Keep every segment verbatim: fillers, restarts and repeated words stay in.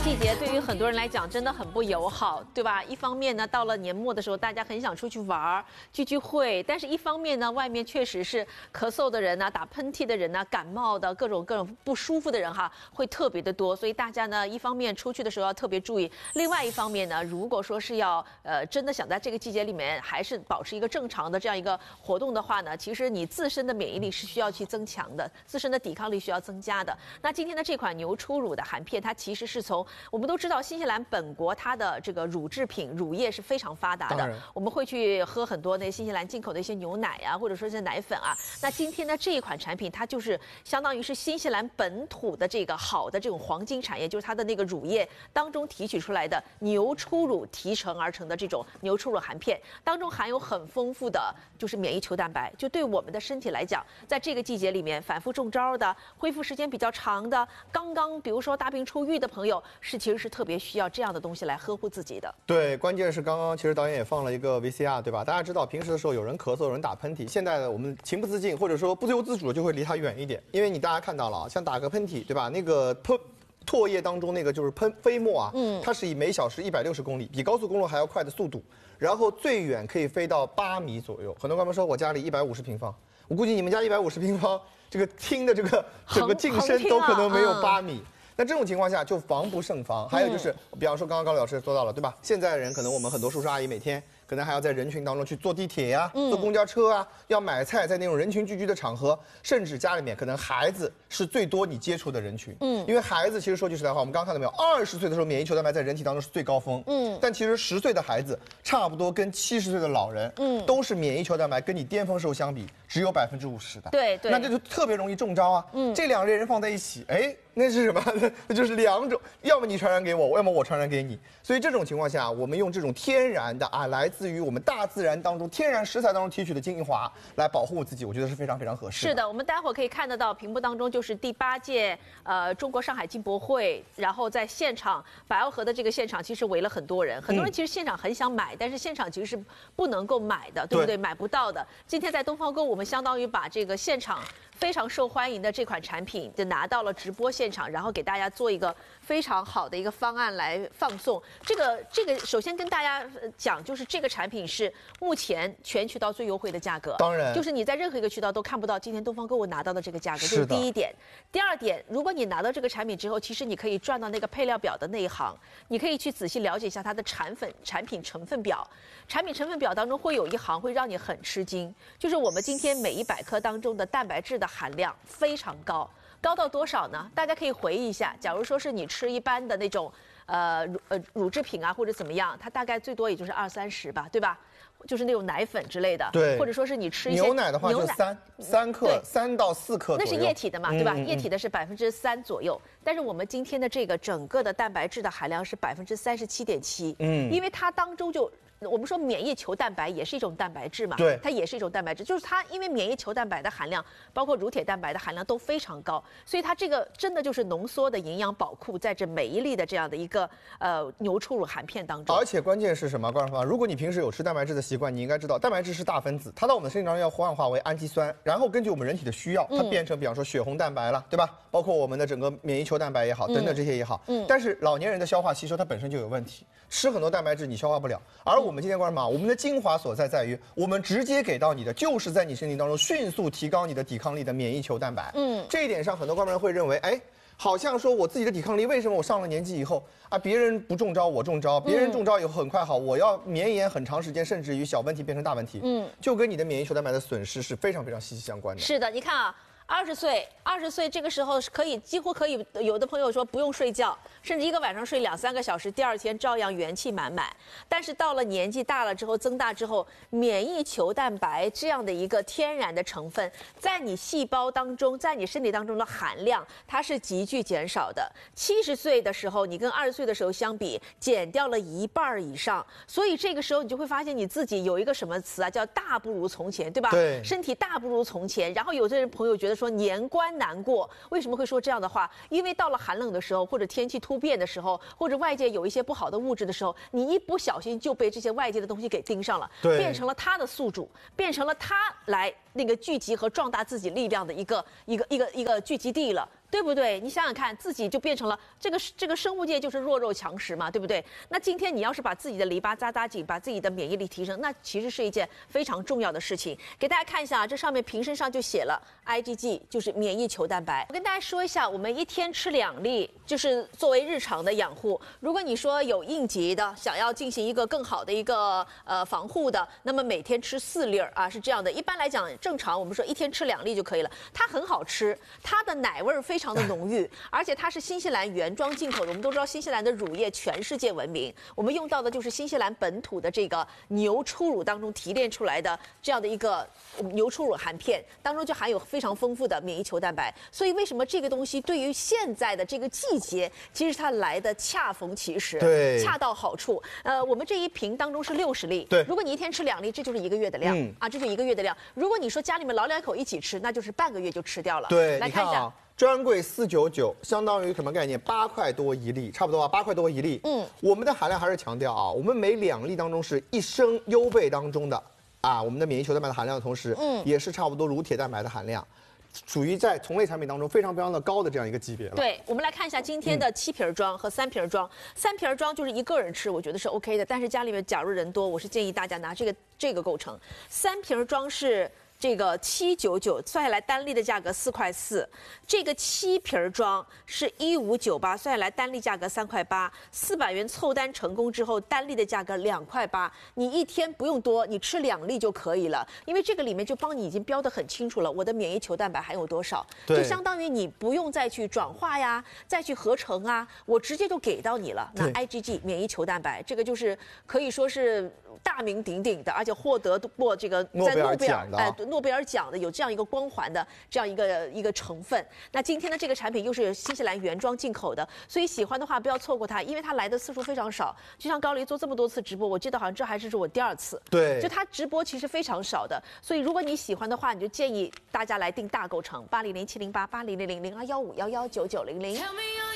季节对于很多人来讲真的很不友好，对吧？一方面呢，到了年末的时候，大家很想出去玩、聚聚会，但是一方面呢，外面确实是咳嗽的人呐、打喷嚏的人呐、感冒的各种各种不舒服的人哈，会特别的多。所以大家呢，一方面出去的时候要特别注意，另外一方面呢，如果说是要呃真的想在这个季节里面还是保持一个正常的这样一个活动的话呢，其实你自身的免疫力是需要去增强的，自身的抵抗力需要增加的。那今天的这款牛初乳的含片，它其实是从我们都知道，新西兰本国它的这个乳制品、乳业是非常发达的。我们会去喝很多那新西兰进口的一些牛奶啊，或者说是奶粉啊。那今天的这一款产品，它就是相当于是新西兰本土的这个好的这种黄金产业，就是它的那个乳业当中提取出来的牛初乳提纯而成的这种牛初乳含片，当中含有很丰富的就是免疫球蛋白，就对我们的身体来讲，在这个季节里面反复中招的、恢复时间比较长的、刚刚比如说大病初愈的朋友。是，其实是特别需要这样的东西来呵护自己的。 对，关键是刚刚其实导演也放了一个 V C R， 对吧？大家知道平时的时候有人咳嗽，有人打喷嚏，现在我们情不自禁或者说不由自主的就会离它远一点，因为你大家看到了啊，像打个喷嚏，对吧？那个唾唾液当中那个就是喷飞沫啊，嗯，它是以每小时一百六十公里，比高速公路还要快的速度，然后最远可以飞到八米左右。很多观众说我家里一百五十平方，我估计你们家一百五十平方，这个听的这个整个近身都可能没有八米。那这种情况下就防不胜防。还有就是，比方说刚刚高老师说到了，对吧？现在的人可能我们很多叔叔阿姨每天可能还要在人群当中去坐地铁呀、啊、坐公交车啊，要买菜，在那种人群聚居的场合，甚至家里面可能孩子是最多你接触的人群。嗯，因为孩子其实说句实在话，我们刚刚看到没有，二十岁的时候免疫球蛋白在人体当中是最高峰。嗯，但其实十岁的孩子差不多跟七十岁的老人，嗯，都是免疫球蛋白跟你巅峰时候相比只有百分之五十的。 对对， 那这就特别容易中招啊。嗯，这两类人放在一起，哎。那是什么？那就是两种，要么你传染给我，要么我传染给你。所以这种情况下，我们用这种天然的啊，来自于我们大自然当中天然食材当中提取的精华来保护自己，我觉得是非常非常合适的。 是的，我们待会儿可以看得到屏幕当中就是第八届呃中国上海进博会，然后在现场百奥河的这个现场其实围了很多人，很多人其实现场很想买，嗯、但是现场其实是不能够买的，对不对？对买不到的。今天在东方购，我们相当于把这个现场非常受欢迎的这款产品就拿到了直播现场，然后给大家做一个非常好的一个方案来放送。这个这个首先跟大家讲，就是这个产品是目前全渠道最优惠的价格， 当然， 就是你在任何一个渠道都看不到今天东方购物拿到的这个价格，这是第一点。第二点，如果你拿到这个产品之后，其实你可以转到那个配料表的那一行，你可以去仔细了解一下它的产粉产品成分表。产品成分表当中会有一行会让你很吃惊，就是我们今天每一百克当中的蛋白质的含量非常高，高到多少呢？大家可以回忆一下，假如说是你吃一般的那种呃乳呃乳制品啊或者怎么样，它大概最多也就是二三十吧，对吧？就是那种奶粉之类的， 对， 或者说是你吃一些牛奶的话就三三克，三到四克左右， 那是液体的嘛，对吧？嗯嗯、液体的是百分之三左右，但是我们今天的这个整个的蛋白质的含量是百分之三十七点七，嗯，因为它当中就。我们说免疫球蛋白也是一种蛋白质嘛， 对， 它也是一种蛋白质，就是它因为免疫球蛋白的含量，包括乳铁蛋白的含量都非常高，所以它这个真的就是浓缩的营养宝库在这每一粒的这样的一个呃牛初乳含片当中。 而且关键是什么？观众朋友，如果你平时有吃蛋白质的习惯，你应该知道蛋白质是大分子，它到我们身体当中要幻化为氨基酸，然后根据我们人体的需要，它变成比方说血红蛋白了，对吧？包括我们的整个免疫球蛋白也好，等等这些也好。嗯。但是老年人的消化吸收它本身就有问题，吃很多蛋白质你消化不了，而我们今天观众朋友，我们的精华所在在于，我们直接给到你的就是在你身体当中迅速提高你的抵抗力的免疫球蛋白。嗯，这一点上，很多观众人会认为，哎，好像说我自己的抵抗力，为什么我上了年纪以后啊，别人不中招我中招，别人中招以后很快好，我要绵延很长时间，甚至于小问题变成大问题。嗯，就跟你的免疫球蛋白的损失是非常非常息息相关的。 是的，你看啊。二十岁，二十岁这个时候是可以几乎可以，有的朋友说不用睡觉，甚至一个晚上睡两三个小时，第二天照样元气满满。但是到了年纪大了之后，增大之后，免疫球蛋白这样的一个天然的成分，在你细胞当中，在你身体当中的含量，它是急剧减少的。七十岁的时候，你跟二十岁的时候相比，减掉了一半以上。所以这个时候你就会发现你自己有一个什么词啊，叫大不如从前，对吧？ 对， 身体大不如从前。然后有些人朋友觉得。说年关难过，为什么会说这样的话？因为到了寒冷的时候，或者天气突变的时候，或者外界有一些不好的物质的时候，你一不小心就被这些外界的东西给盯上了，变成了他的宿主，变成了他来那个聚集和壮大自己力量的一个一个一个一个聚集地了。 对不对？你想想看，自己就变成了这个这个生物界就是弱肉强食嘛，对不对？那今天你要是把自己的篱笆扎扎紧，把自己的免疫力提升，那其实是一件非常重要的事情。给大家看一下，这上面瓶身上就写了 I G G， 就是免疫球蛋白。我跟大家说一下，我们一天吃两粒，就是作为日常的养护。如果你说有应急的，想要进行一个更好的一个呃防护的，那么每天吃四粒儿啊，是这样的。一般来讲，正常我们说一天吃两粒就可以了。它很好吃，它的奶味儿非常的浓郁，而且它是新西兰原装进口的。我们都知道新西兰的乳业全世界闻名，我们用到的就是新西兰本土的这个牛初乳当中提炼出来的这样的一个牛初乳含片，当中就含有非常丰富的免疫球蛋白。所以为什么这个东西对于现在的这个季节，其实它来的恰逢其时， 对， 恰到好处。呃，我们这一瓶当中是六十粒， 对， 如果你一天吃两粒，这就是一个月的量、嗯、啊，这就一个月的量。如果你说家里面老两口一起吃，那就是半个月就吃掉了。 对， 来看一下。啊， 专柜四九九，相当于什么概念？八块多一粒，差不多啊，八块多一粒。嗯，我们的含量还是强调啊，我们每两粒当中是一升优贝当中的啊，我们的免疫球蛋白的含量的同时，嗯，也是差不多乳铁蛋白的含量，属于在同类产品当中非常非常的高的这样一个级别了。 对，我们来看一下今天的七瓶装和三瓶装。三瓶装就是一个人吃，我觉得是 OK 的，但是家里面假如人多，我是建议大家拿这个这个构成。三瓶装是。这个七九九算下来单粒的价格四块四，这个七瓶装是一五九八，算下来单粒价格三块八，四百元凑单成功之后，单粒的价格两块八。你一天不用多，你吃两粒就可以了，因为这个里面就帮你已经标得很清楚了，我的免疫球蛋白含有多少，就相当于你不用再去转化呀，再去合成啊，我直接就给到你了。那 I G G 免疫球蛋白这个就是可以说是大名鼎鼎的，而且获得过这个在诺贝尔哎。诺贝尔奖的有这样一个光环的这样一个一个成分。那今天的这个产品又是新西兰原装进口的，所以喜欢的话不要错过它，因为它来的次数非常少。就像高黎做这么多次直播，我记得好像这还是是我第二次。 对， 就它直播其实非常少的，所以如果你喜欢的话，你就建议大家来订大购成八零零七零八八零零零零二幺五幺幺九九零零。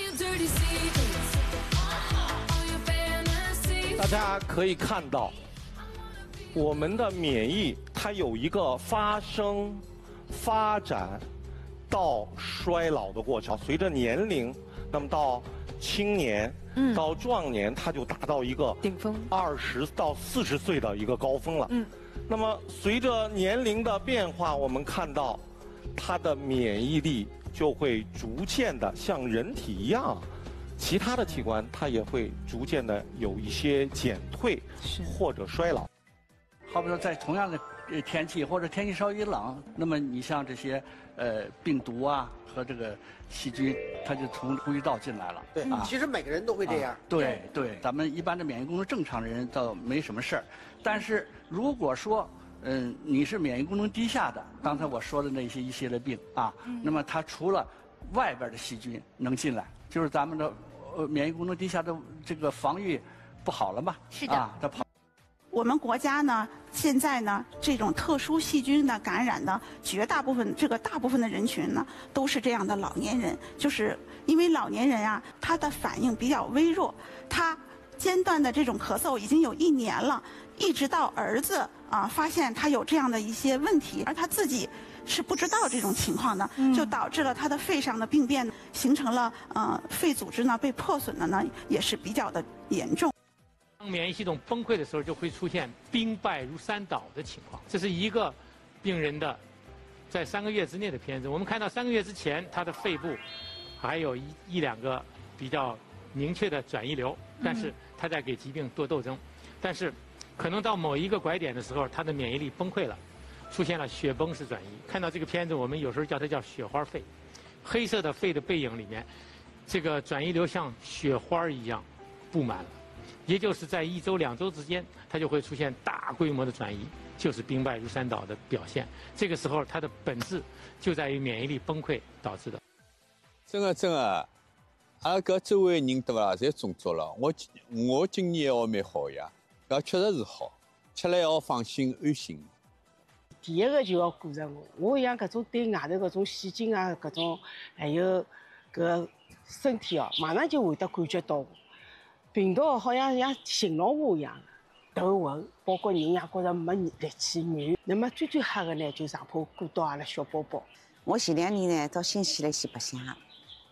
大家可以看到。我们的免疫它有一个发生、发展到衰老的过程，随着年龄，那么到青年、嗯、到壮年，它就达到一个顶峰， 二十到四十岁的一个高峰了。嗯，那么随着年龄的变化，我们看到它的免疫力就会逐渐的像人体一样，其他的器官它也会逐渐的有一些减退或者衰老。 好比说，在同样的天气或者天气稍微冷，那么你像这些呃病毒啊和这个细菌，它就从呼吸道进来了。 对，啊、其实每个人都会这样。 啊、对对，咱们一般的免疫功能正常的人倒没什么事儿，但是如果说嗯你是免疫功能低下的，刚才我说的那些一系列病啊，嗯、那么它除了外边的细菌能进来，就是咱们的呃免疫功能低下的这个防御不好了嘛？ 是的。 啊，它跑。 我们国家呢，现在呢，这种特殊细菌的感染的绝大部分，这个大部分的人群呢，都是这样的老年人，就是因为老年人啊，他的反应比较微弱，他间断的这种咳嗽已经有一年了，一直到儿子啊发现他有这样的一些问题，而他自己是不知道这种情况的，就导致了他的肺上的病变，形成了呃肺组织呢被破损的呢，也是比较的严重。 当免疫系统崩溃的时候，就会出现兵败如山倒的情况。这是一个病人的在三个月之内的片子。我们看到三个月之前，他的肺部还有一一两个比较明确的转移瘤，但是他在给疾病做斗争。但是可能到某一个拐点的时候，他的免疫力崩溃了，出现了血崩式转移。看到这个片子，我们有时候叫它叫雪花肺。黑色的肺的背影里面，这个转移瘤像雪花一样布满了。也就是在一周两周之间，它就会出现大规模的转移，就是兵败如山倒的表现。这个时候，它的本质就在于免疫力崩溃导致的。 真的真的，阿拉搿周围人对伐？侪中招了。我我今年还蛮好呀，搿确实是好，吃了要放心安心。 第一个就要顾着我，我像搿种对外头搿种细菌啊，搿种还有搿身体哦，马上就会得感觉到。病毒好像像寻老虎一样的，头昏，包括人也觉着没力气软。那么最最吓的呢，就上坡过到阿拉小宝宝。 我前两年呢到新西来去白相，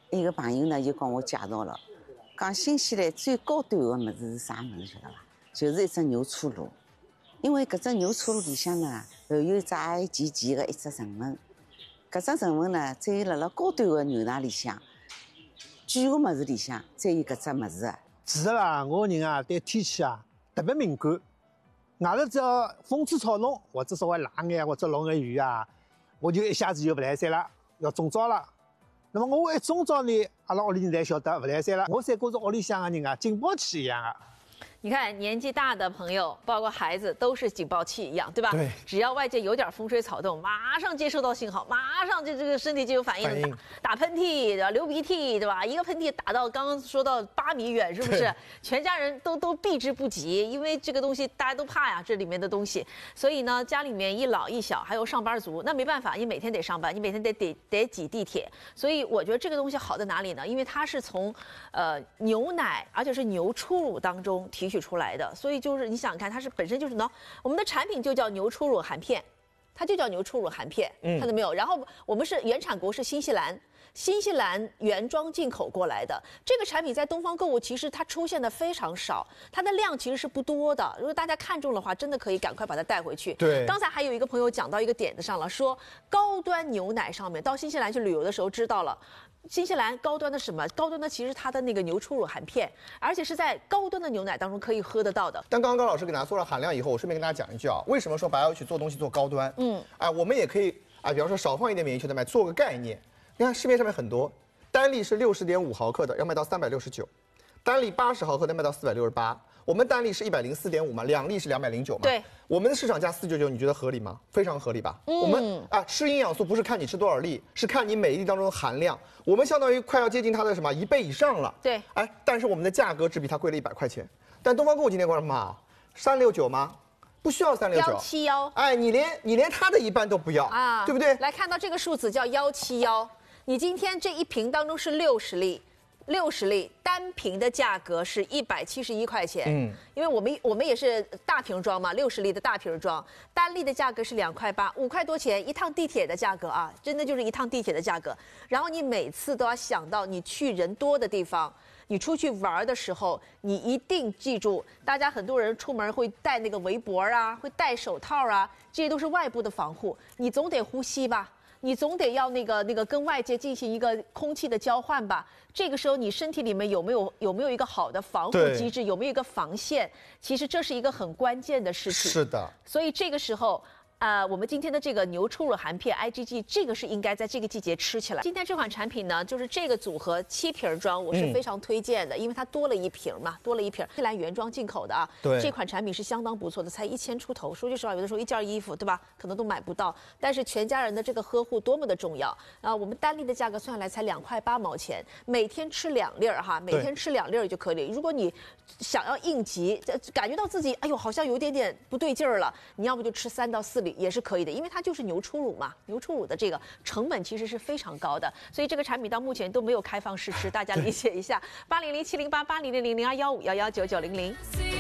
一个朋友呢就跟我介绍了，讲新西兰最高端的物事是啥物事晓得伐？就是一只牛初乳，因为搿只牛初乳里向呢含有只 I G G 的一只成分，搿只成分呢只有辣辣高端的牛奶里向、贵的物事里向才有搿只物事啊。 其实啊，我人啊对天气啊特别敏感，外头只要风吹草动或者稍微冷眼或者落眼雨啊，我就一下子就不来三了，要中招了。那么我一中招呢，阿拉屋里人才晓得不来三了，我才觉着屋里向的人啊警报器一样啊。 你看，年纪大的朋友，包括孩子，都是警报器一样，对吧？ 对。 只要外界有点风吹草动，马上接收到信号，马上就这个身体就有反应， 反应打打喷嚏，对吧？流鼻涕，对吧？一个喷嚏打到刚刚说到八米远，是不是？全家人都都避之不及，因为这个东西大家都怕呀，这里面的东西。所以呢，家里面一老一小，还有上班族，那没办法，你每天得上班，你每天得得得挤地铁。所以我觉得这个东西好在哪里呢？因为它是从呃牛奶，而且是牛初乳当中提取出来的，所以就是你想想看，它是本身就是呢，我们的产品就叫牛初乳含片，它就叫牛初乳含片，嗯，看到没有？然后我们是原产国是新西兰，新西兰原装进口过来的。这个产品在东方购物其实它出现的非常少，它的量其实是不多的。如果大家看中的话，真的可以赶快把它带回去。 对， 刚才还有一个朋友讲到一个点子上了，说高端牛奶上面，到新西兰去旅游的时候知道了。新西兰高端的什么？高端的其实它的那个牛初乳含片，而且是在高端的牛奶当中可以喝得到的。 但刚刚高老师给大家说了含量以后，我顺便跟大家讲一句啊，为什么说白要去做东西做高端？嗯，哎，我们也可以哎，比方说少放一点免疫球蛋白，做个概念。你看市面上面很多，单粒是六十点五毫克的，要卖到三百六十九；单粒八十毫克的卖到四百六十八。我们单粒是一百零四点五嘛，两粒是两百零九嘛。 对， 我们的市场价四九九，你觉得合理吗？非常合理吧？嗯，我们啊吃营养素不是看你吃多少粒，是看你每一粒当中的含量。我们相当于快要接近它的什么一倍以上了。 对， 哎，但是我们的价格只比它贵了一百块钱。但东方购物今天给我什么？三六九吗？不需要三六九。 幺七幺。 哎，你连你连它的一半都不要啊，对不对？ 来看到这个数字叫幺七幺，你今天这一瓶当中是六十粒。六十粒单瓶的价格是一百七十一块钱，嗯，因为我们我们也是大瓶装嘛，六十粒的大瓶装，单粒的价格是两块八，五块多钱一趟地铁的价格啊，真的就是一趟地铁的价格。然后你每次都要想到你去人多的地方，你出去玩的时候，你一定记住，大家很多人出门会戴那个围脖啊，会戴手套啊，这些都是外部的防护，你总得呼吸吧。你总得要那个那个跟外界进行一个空气的交换吧。这个时候你身体里面有没有有没有一个好的防护机制，有没有一个防线？其实这是一个很关键的事情。 是的。所以这个时候。呃，我们今天的这个牛初乳含片 I G G， 这个是应该在这个季节吃起来。今天这款产品呢，就是这个组合七瓶装，我是非常推荐的，嗯、因为它多了一瓶嘛，多了一瓶。新西兰原装进口的啊， 对， 这款产品是相当不错的，才一千出头。说句实话，有的时候一件衣服，对吧，可能都买不到。但是全家人的这个呵护多么的重要啊！我们单粒的价格算下来才两块八毛钱，每天吃两粒儿哈，每天吃两粒儿就可以。如果你想要应急，感觉到自己哎呦好像有点点不对劲儿了，你要不就吃三到四粒也是可以的，因为它就是牛初乳嘛，牛初乳的这个成本其实是非常高的，所以这个产品到目前都没有开放试吃，大家理解一下。八零零七零八八零零零零二幺五幺幺九九零零。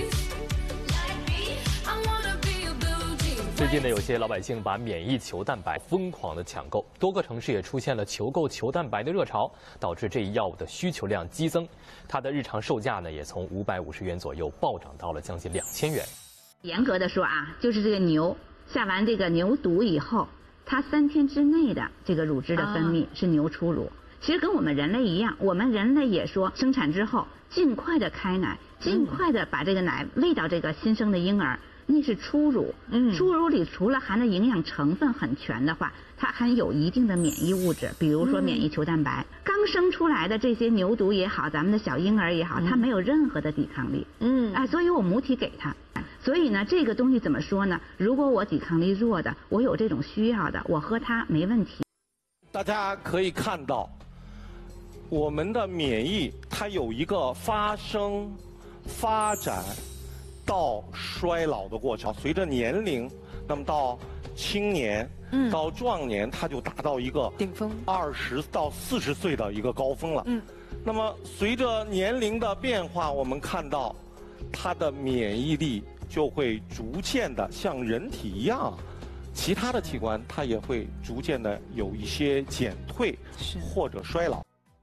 最近呢，有些老百姓把免疫球蛋白疯狂的抢购，多个城市也出现了求购球蛋白的热潮，导致这一药物的需求量激增，它的日常售价呢也从五百五十元左右暴涨到了将近两千元。 严格的说啊，就是这个牛下完这个牛犊以后，它三天之内的这个乳汁的分泌是牛初乳。其实跟我们人类一样，我们人类也说生产之后尽快的开奶，尽快的把这个奶喂到这个新生的婴儿。那是初乳，嗯，初乳里除了含的营养成分很全的话，它含有一定的免疫物质，比如说免疫球蛋白。嗯、刚生出来的这些牛犊也好，咱们的小婴儿也好，它没有任何的抵抗力，嗯，哎，所以我母体给它。所以呢，这个东西怎么说呢？如果我抵抗力弱的，我有这种需要的，我喝它没问题。 大家可以看到，我们的免疫它有一个发生、发展。到衰老的过程，随着年龄，那么到青年，嗯，到壮年，它就达到一个顶峰， 二十到四十岁的一个高峰了。嗯，那么随着年龄的变化，我们看到，它的免疫力就会逐渐的像人体一样，其他的器官它也会逐渐的有一些减退，或者衰老。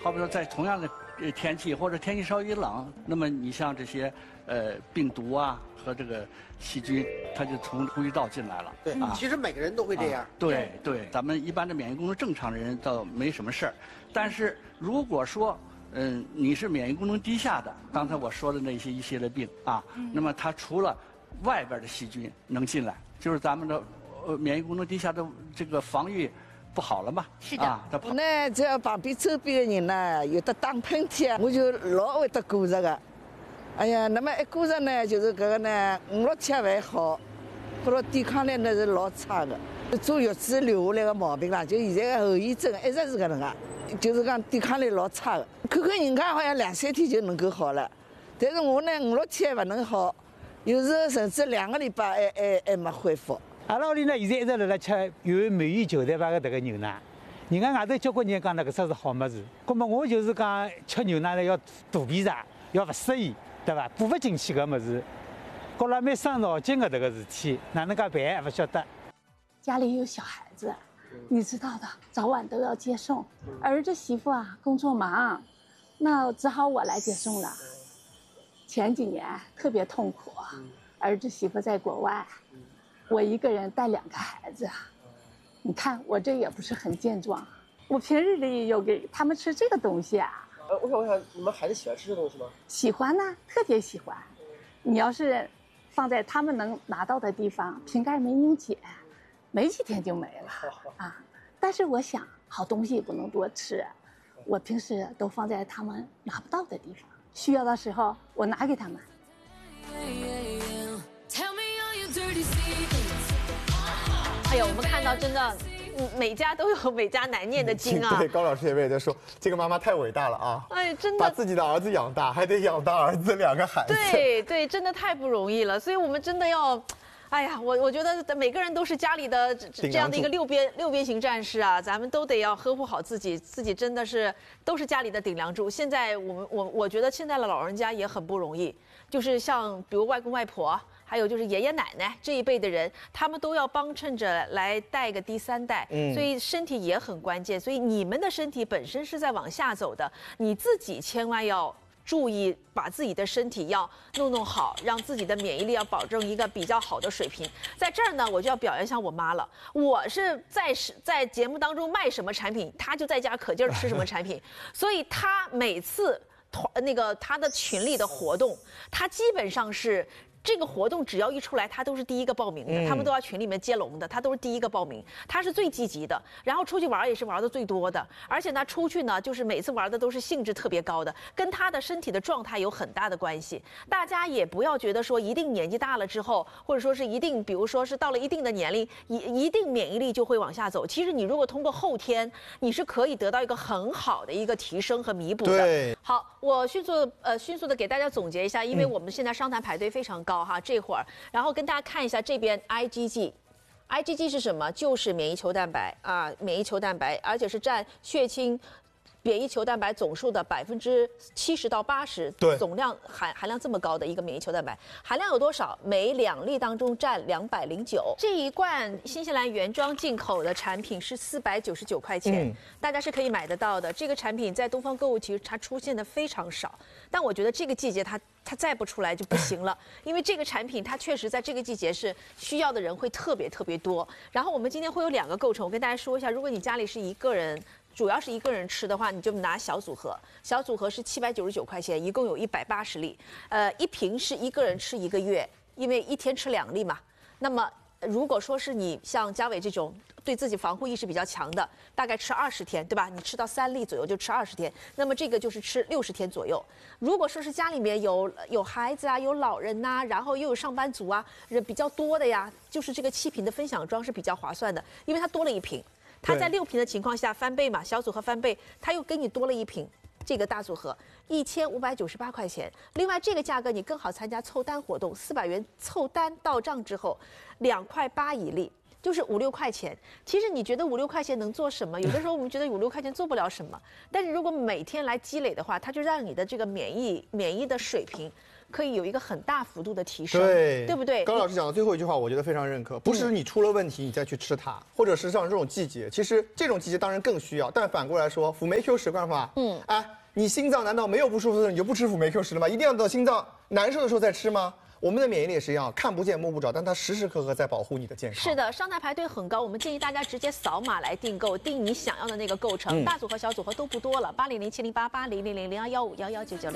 好比说在同样的呃天气或者天气稍微冷，那么你像这些呃病毒啊和这个细菌，它就从呼吸道进来了。 对， 啊、 其实每个人都会这样。 啊、对对，咱们一般的免疫功能正常的人倒没什么事儿，但是如果说嗯你是免疫功能低下的，刚才我说的那些一系列病啊，嗯、那么它除了外边的细菌能进来，就是咱们的呃免疫功能低下的这个防御不好了嘛？ 是的。 啊， 我呢，只要旁边周边的人呢有的打喷嚏啊，我就老会得过热的。哎呀，那么一过热呢，就是搿个呢，五六天还好，或者抵抗力呢是老差的。坐月子留下来的毛病啦，就现在的后遗症一直是搿能介，就是讲抵抗力老差的。看看人家好像两三天就能够好了，但是我呢五六天还不能好。有时候甚至两个礼拜还还还没恢复。 阿拉屋里呢，现在一直辣辣吃有免疫球蛋白的迭个牛奶。人家外头交关人讲呢，搿只是好物事。葛末我就是讲吃牛奶呢要肚皮上，要勿适宜，对伐？补勿进去搿物事，觉了蛮伤脑筋的迭个事体，哪能介办还勿晓得。 家里有小孩子，你知道的，早晚都要接送。儿子媳妇啊，工作忙，那只好我来接送了。前几年特别痛苦，儿子媳妇在国外，我一个人带两个孩子，你看我这也不是很健壮，我平日里有给他们吃这个东西啊。 呃，我想问一下，你们孩子喜欢吃这东西吗？ 喜欢呢，特别喜欢。你要是放在他们能拿到的地方，瓶盖没拧紧，没几天就没了啊。但是我想，好东西也不能多吃，我平时都放在他们拿不到的地方。需要的时候，我拿给他们。 哎呀，我们看到真的，每家都有每家难念的经啊。 对，高老师也在说，这个妈妈太伟大了啊！ 哎，真的， 把自己的儿子养大，还得养大儿子两个孩子。 对对，真的太不容易了，所以我们真的要。哎呀，我我觉得每个人都是家里的这样的一个六边六边形战士啊，咱们都得要呵护好自己，自己真的是都是家里的顶梁柱。现在我们我我觉得现在的老人家也很不容易，就是像比如外公外婆，还有就是爷爷奶奶这一辈的人，他们都要帮衬着来带个第三代，嗯，所以身体也很关键。所以你们的身体本身是在往下走的，你自己千万要。注意把自己的身体要弄弄好，让自己的免疫力要保证一个比较好的水平。在这儿呢，我就要表扬一下我妈了。我是在在节目当中卖什么产品，她就在家可劲儿吃什么产品，所以她每次团那个她的群里的活动，她基本上是。这个活动只要一出来，他都是第一个报名的，嗯、他们都要群里面接龙的，他都是第一个报名，他是最积极的。然后出去玩也是玩的最多的，而且呢，出去呢就是每次玩的都是兴致特别高的，跟他的身体的状态有很大的关系。大家也不要觉得说一定年纪大了之后，或者说是一定，比如说是到了一定的年龄，一一定免疫力就会往下走。其实你如果通过后天，你是可以得到一个很好的一个提升和弥补的。 对， 好，我迅速呃迅速的给大家总结一下，因为我们现在商谈排队非常高。哈，这会儿，然后跟大家看一下这边 I G G，I G G 是什么？就是免疫球蛋白啊，免疫球蛋白，而且是占血清免疫球蛋白总数的百分之七十到八十，总量含含量这么高的一个免疫球蛋白，含量有多少？每两粒当中占两百零九。这一罐新西兰原装进口的产品是四百九十九块钱，嗯、大家是可以买得到的。这个产品在东方购物其实它出现的非常少，但我觉得这个季节它它再不出来就不行了，因为这个产品它确实在这个季节是需要的人会特别特别多。然后我们今天会有两个构成，我跟大家说一下，如果你家里是一个人。主要是一个人吃的话，你就拿小组合，小组合是七百九十九块钱，一共有一百八十粒，呃，一瓶是一个人吃一个月，因为一天吃两粒嘛。那么如果说是你像嘉伟这种对自己防护意识比较强的，大概吃二十天，对吧？你吃到三粒左右就吃二十天，那么这个就是吃六十天左右。如果说是家里面有有孩子啊，有老人呐、啊，然后又有上班族啊，人比较多的呀，就是这个七瓶的分享装是比较划算的，因为它多了一瓶。它在六瓶的情况下翻倍嘛，小组合翻倍，它又给你多了一瓶，这个大组合一千五百九十八块钱。另外这个价格你更好参加凑单活动，四百元凑单到账之后，两块八一粒。 就是五六块钱。其实你觉得五六块钱能做什么？有的时候我们觉得五六块钱做不了什么，但是如果每天来积累的话，它就让你的这个免疫免疫的水平可以有一个很大幅度的提升， 对， 对不对？ 高老师讲的最后一句话，我觉得非常认可。不是你出了问题你再去吃它，或者是像这种季节，其实这种季节当然更需要。但反过来说，辅酶 Q 十干嘛？嗯，哎，你心脏难道没有不舒服的时候你就不吃辅酶 Q 十了吗？一定要到心脏难受的时候再吃吗？我们的免疫力也是一样，看不见摸不着，但它时时刻刻在保护你的健康。 是的，商台排队很高，我们建议大家直接扫码来订购，订你想要的那个构成，嗯、大组合、小组合都不多了，八零零七零八八零零零零二幺五幺幺九九。